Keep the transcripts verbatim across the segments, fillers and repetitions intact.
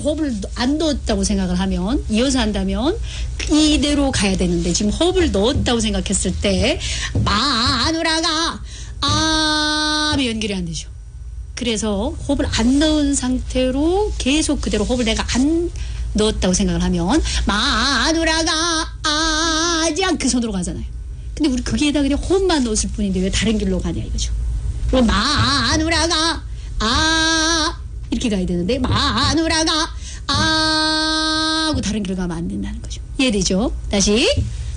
호흡을 안 넣었다고 생각을 하면, 이어서 한다면 이대로 가야 되는데 지금 호흡을 넣었다고 생각했을 때 마누라가 아 하면 연결이 안 되죠. 그래서 호흡을 안 넣은 상태로 계속 그대로 호흡을 내가 안 넣었다고 생각을 하면 마누라가 아지 그 손으로 가잖아요. 근데 우리 거기에다 그냥 호흡만 넣었을 뿐인데 왜 다른 길로 가냐 이거죠. 그럼 마누라가 아 이렇게 가야 되는데 마누라가 아 하고 다른 길로 가면 안 된다는 거죠. 이해되죠? 다시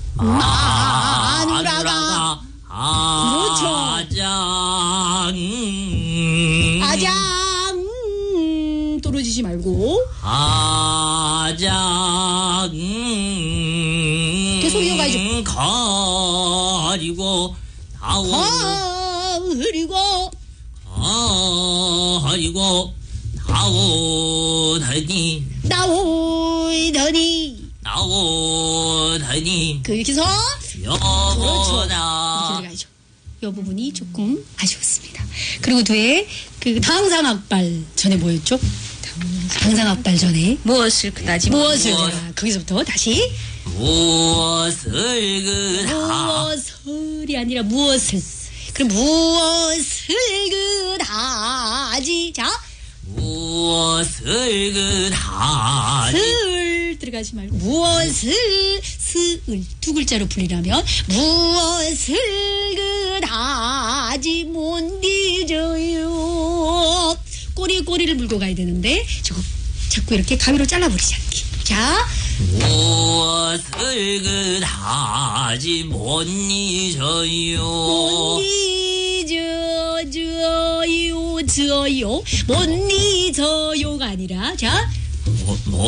마누라가 아 그렇죠. 아장 아장 떨어지지 말고 아장 계속 이어가야죠. 가리고 나오 가리고 가리고 나오더니 나오더니 나오더니 그렇게 해서 여보다 이렇게 들어가죠. 이 부분이 조금 아쉬웠습니다. 그리고 뒤에 그 당상악발 전에 뭐였죠? 당상악발 전에 무엇을 그다지 무엇을 무엇. 자, 거기서부터 다시 무엇을 그다 무엇을이 아니라 무엇을 그럼 무엇을 그다지 자 무엇을 그다 슬 들어가지 말고 무엇을 스을 두 글자로 풀리려면 무엇을 그다지 못 잊어요. 꼬리 꼬리를 물고 가야 되는데 저거 자꾸 이렇게 가위로 잘라버리지 않기. 자 무엇을 그다지 못 잊어요 못 잊어요 저요 못 잊어요가 아니라 자 못